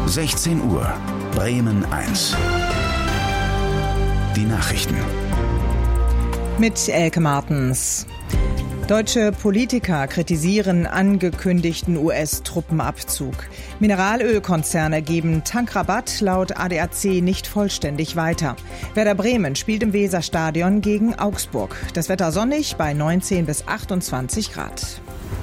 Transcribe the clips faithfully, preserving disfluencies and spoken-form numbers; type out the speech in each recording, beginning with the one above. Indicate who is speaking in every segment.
Speaker 1: sechzehn Uhr, Bremen eins. Die Nachrichten.
Speaker 2: Mit Elke Martens. Deutsche Politiker kritisieren angekündigten U S-Truppenabzug. Mineralölkonzerne geben Tankrabatt laut A D A C nicht vollständig weiter. Werder Bremen spielt im Weserstadion gegen Augsburg. Das Wetter sonnig bei neunzehn bis achtundzwanzig Grad.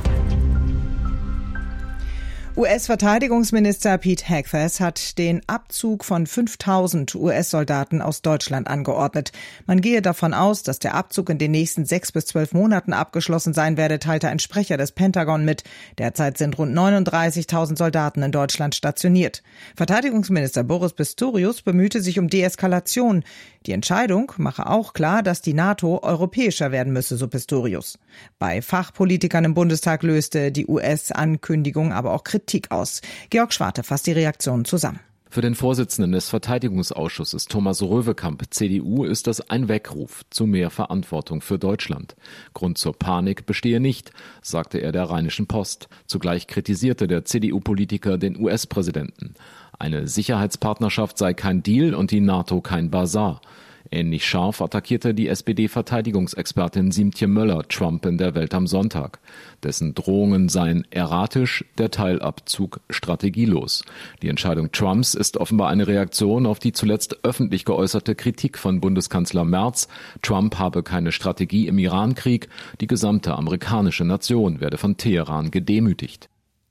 Speaker 2: U S-Verteidigungsminister Pete Hegseth hat den Abzug von fünftausend U S-Soldaten aus Deutschland angeordnet. Man gehe davon aus, dass der Abzug in den nächsten sechs bis zwölf Monaten abgeschlossen sein werde, teilte ein Sprecher des Pentagon mit. Derzeit sind rund neununddreißigtausend Soldaten in Deutschland stationiert. Verteidigungsminister Boris Pistorius bemühte sich um Deeskalation. Die Entscheidung mache auch klar, dass die NATO europäischer werden müsse, so Pistorius. Bei Fachpolitikern im Bundestag löste die U S-Ankündigung aber auch Kritik aus. Georg Schwarte fasst die Reaktionen zusammen.
Speaker 3: Für den Vorsitzenden des Verteidigungsausschusses Thomas Röwekamp, C D U, ist das ein Weckruf zu mehr Verantwortung für Deutschland. Grund zur Panik bestehe nicht, sagte er der Rheinischen Post. Zugleich kritisierte der C D U-Politiker den U S-Präsidenten. Eine Sicherheitspartnerschaft sei kein Deal und die NATO kein Basar. Ähnlich scharf attackierte die S P D-Verteidigungsexpertin Siemtje Möller Trump in der Welt am Sonntag. Dessen Drohungen seien erratisch, der Teilabzug strategielos. Die Entscheidung Trumps ist offenbar eine Reaktion auf die zuletzt öffentlich geäußerte Kritik von Bundeskanzler Merz. Trump habe keine Strategie im Irankrieg. Die gesamte amerikanische Nation werde von Teheran gedemütigt.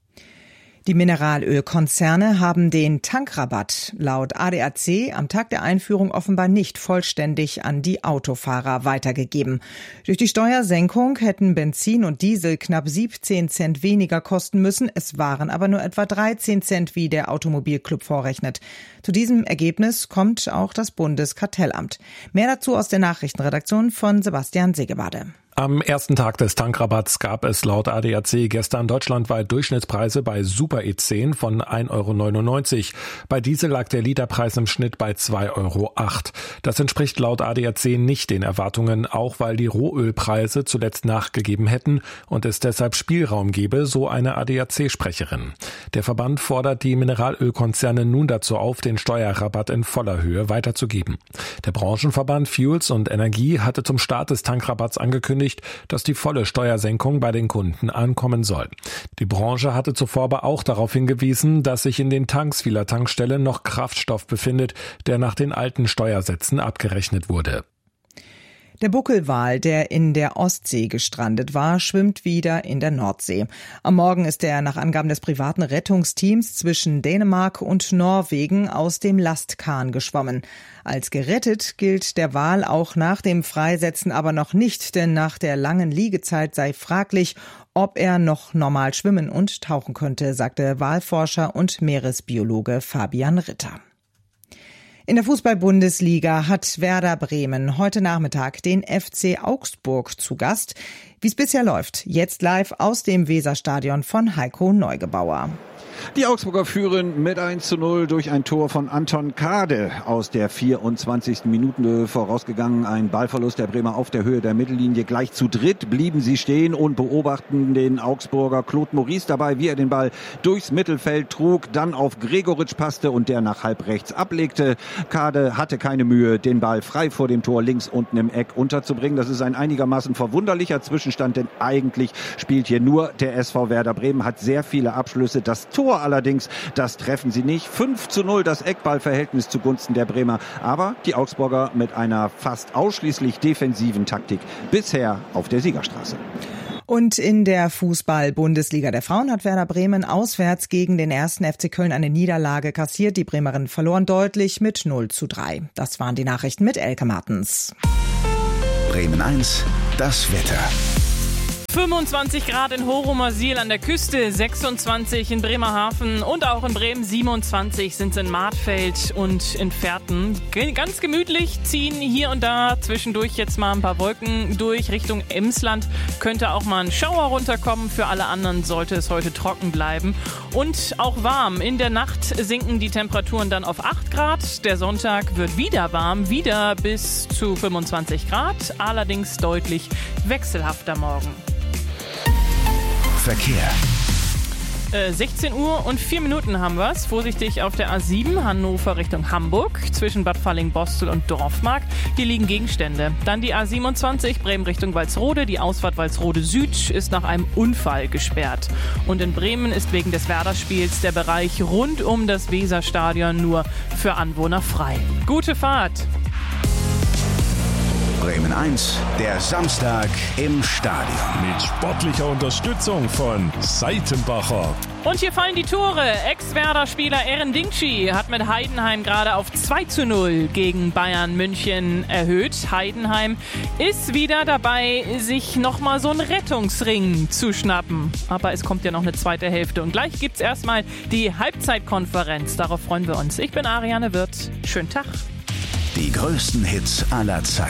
Speaker 2: Die Mineralölkonzerne haben den Tankrabatt laut A D A C am Tag der Einführung offenbar nicht vollständig an die Autofahrer weitergegeben. Durch die Steuersenkung hätten Benzin und Diesel knapp siebzehn Cent weniger kosten müssen. Es waren aber nur etwa dreizehn Cent, wie der Automobilclub vorrechnet. Zu diesem Ergebnis kommt auch das Bundeskartellamt. Mehr dazu aus der Nachrichtenredaktion von Sebastian Segebade.
Speaker 4: Am ersten Tag des Tankrabatts gab es laut A D A C gestern deutschlandweit Durchschnittspreise bei Super E zehn von ein Euro neunundneunzig. Bei Diesel lag der Literpreis im Schnitt bei zwei Euro acht. Das entspricht laut A D A C nicht den Erwartungen, auch weil die Rohölpreise zuletzt nachgegeben hätten und es deshalb Spielraum gebe, so eine A D A C-Sprecherin. Der Verband fordert die Mineralölkonzerne nun dazu auf, den Steuerrabatt in voller Höhe weiterzugeben. Der Branchenverband Fuels und Energie hatte zum Start des Tankrabatts angekündigt, dass die volle Steuersenkung bei den Kunden ankommen soll. Die Branche hatte zuvor aber auch darauf hingewiesen, dass sich in den Tanks vieler Tankstellen noch Kraftstoff befindet, der nach den alten Steuersätzen abgerechnet wurde.
Speaker 2: Der Buckelwal, der in der Ostsee gestrandet war, schwimmt wieder in der Nordsee. Am Morgen ist er nach Angaben des privaten Rettungsteams zwischen Dänemark und Norwegen aus dem Lastkahn geschwommen. Als gerettet gilt der Wal auch nach dem Freisetzen aber noch nicht, denn nach der langen Liegezeit sei fraglich, ob er noch normal schwimmen und tauchen könnte, sagte Walforscher und Meeresbiologe Fabian Ritter. In der Fußball-Bundesliga hat Werder Bremen heute Nachmittag den F C Augsburg zu Gast. Wie es bisher läuft, jetzt live aus dem Weserstadion von Heiko Neugebauer.
Speaker 5: Die Augsburger führen mit eins zu null durch ein Tor von Anton Kade aus der vierundzwanzigsten Minute vorausgegangen. Ein Ballverlust der Bremer auf der Höhe der Mittellinie. Gleich zu dritt blieben sie stehen und beobachten den Augsburger Claude Maurice dabei, wie er den Ball durchs Mittelfeld trug, dann auf Gregoritsch passte und der nach halb rechts ablegte. Kade hatte keine Mühe, den Ball frei vor dem Tor links unten im Eck unterzubringen. Das ist ein einigermaßen verwunderlicher Zwischenstand, denn eigentlich spielt hier nur der S V Werder Bremen, hat sehr viele Abschlüsse. Das Tor allerdings, das treffen sie nicht. fünf zu null das Eckballverhältnis zugunsten der Bremer. Aber die Augsburger mit einer fast ausschließlich defensiven Taktik bisher auf der Siegerstraße.
Speaker 2: Und in der Fußball-Bundesliga der Frauen hat Werder Bremen auswärts gegen den ersten F C Köln eine Niederlage kassiert. Die Bremerinnen verloren deutlich mit null zu drei. Das waren die Nachrichten mit Elke Martens.
Speaker 1: Bremen eins, das Wetter.
Speaker 6: fünfundzwanzig Grad in Horumersiel an der Küste, sechsundzwanzig in Bremerhaven und auch in Bremen siebenundzwanzig sind es in Martfeld und in Verten. Ganz gemütlich ziehen hier und da zwischendurch jetzt mal ein paar Wolken durch Richtung Emsland. Könnte auch mal ein Schauer runterkommen. Für alle anderen sollte es heute trocken bleiben. Und auch warm. In der Nacht sinken die Temperaturen dann auf acht Grad. Der Sonntag wird wieder warm, wieder bis zu fünfundzwanzig Grad. Allerdings deutlich wechselhafter morgen.
Speaker 1: Verkehr.
Speaker 6: Äh, sechzehn Uhr und vier Minuten haben wir es. Vorsichtig auf der A sieben, Hannover Richtung Hamburg, zwischen Bad Falling-Bostel und Dorfmark. Hier liegen Gegenstände. Dann die A siebenundzwanzig, Bremen Richtung Walsrode. Die Ausfahrt Walsrode Süd ist nach einem Unfall gesperrt. Und in Bremen ist wegen des Werder-Spiels der Bereich rund um das Weserstadion nur für Anwohner frei. Gute Fahrt!
Speaker 1: Bremen eins, der Samstag im Stadion.
Speaker 7: Mit sportlicher Unterstützung von Seitenbacher.
Speaker 6: Und hier fallen die Tore. Ex-Werder-Spieler Eren Dingshi hat mit Heidenheim gerade auf zwei zu null gegen Bayern München erhöht. Heidenheim ist wieder dabei, sich nochmal so einen Rettungsring zu schnappen. Aber es kommt ja noch eine zweite Hälfte. Und gleich gibt's erstmal die Halbzeitkonferenz. Darauf freuen wir uns. Ich bin Ariane Wirth. Schönen Tag.
Speaker 1: Die größten Hits aller Zeiten.